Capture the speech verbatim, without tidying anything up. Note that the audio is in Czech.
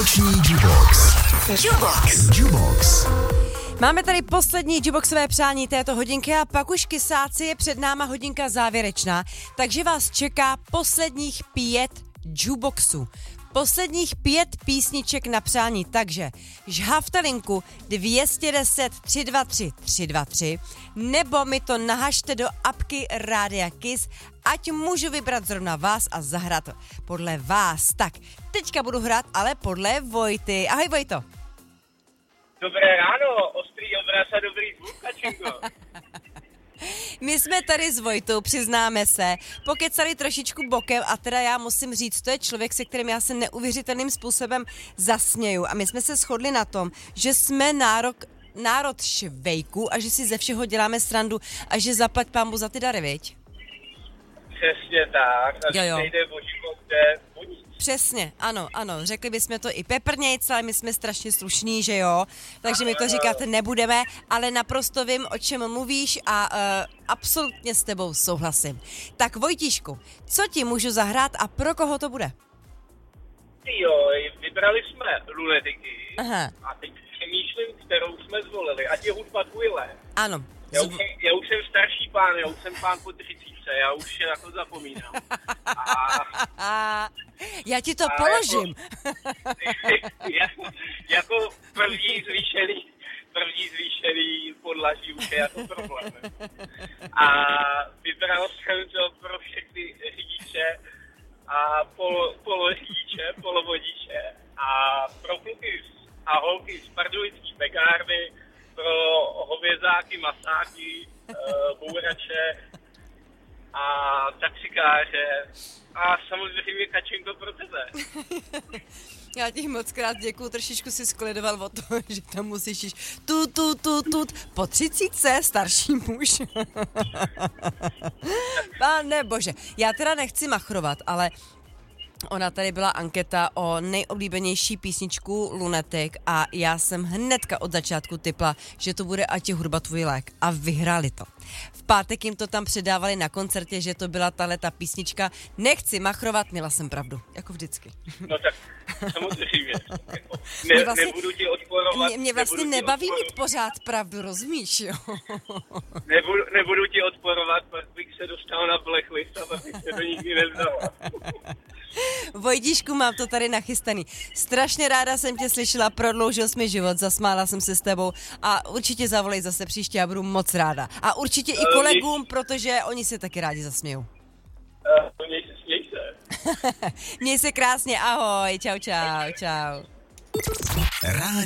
Vánoční Jubox. Jubox. Jubox. Máme tady poslední juboxové přání této hodinky a pak už kysáci je před náma hodinka závěrečná, takže vás čeká posledních pět juboxů. Posledních pět písniček na přání, takže žhavte linku dvě stě deset tři dva tři tři dva tři nebo mi to nahažte do apky Rádia Kiss, ať můžu vybrat zrovna vás a zahrát podle vás. Tak, teďka budu hrát, ale podle Vojty. Ahoj Vojto. Dobré ráno, ostrý obraz a dobrý zvuk, Kačenko. My jsme tady s Vojtou, přiznáme se, pokecali trošičku bokem a teda já musím říct, to je člověk, se kterým já se neuvěřitelným způsobem zasměju a my jsme se shodli na tom, že jsme nárok, národ švejků a že si ze všeho děláme srandu a že zaplať pánbu za ty dary, viď? Přesně tak, jo, jo. Nejde o život, jde o nic. Přesně, ano, ano, řekli bychom to i peprnějc, ale my jsme strašně slušní, že jo, takže my to říkat nebudeme, ale naprosto vím, o čem mluvíš a uh, absolutně s tebou souhlasím. Tak Vojtíšku, co ti můžu zahrát a pro koho to bude? Jo, vybrali jsme lunetiky. Aha. A teď přemýšlím, kterou jsme zvolili, ať je hudba tvůjhle. Ano. Já už, jsem, já už jsem starší pán, já už jsem pán po třicítce, já už na to zapomínám. A... Já ti to a položím. Jako, jako, jako první zvýšený, první zvýšený podlaží už je jako problém. A vybral jsem to pro všechny řidiče a polo, polořidiče, polovodiče a pro kluky a holky z pardubický pekárny, pro hovězáky, masáky, bourače a taxikáře a samozřejmě Kačenko pro tebe. Já ti moc krát děkuju, trošičku si sklidoval o to, že tam musíš již tu, tu, tu, tu, po třicítce starší muž. Pane bože, já teda nechci machrovat, ale ona tady byla anketa o nejoblíbenější písničku Lunatic a já jsem hnedka od začátku tipla, že to bude Ať je hudba tvůj lék a vyhráli to. V pátek jim to tam předávali na koncertě, že to byla tahleta písnička. Nechci machrovat, měla jsem pravdu, jako vždycky. No tak samozřejmě. Ne, vlastně, nebudu ti odporovat. Mě, mě vlastně nebaví mít pořád pravdu, rozumíš, jo? Nebudu, nebudu ti odporovat, pak bych se dostal na blacklist a pak bych se to nikdy nevzala. Vojtíšku, mám to tady nachystaný. Strašně ráda jsem tě slyšela, prodloužil jsi mi život, zasmála jsem se s tebou a určitě zavolej zase příště, já budu moc ráda. A určitě i kolegům, protože oni se taky rádi zasmějou. Uh, měj se, měj se. Měj se krásně, ahoj, čau, čau, čau.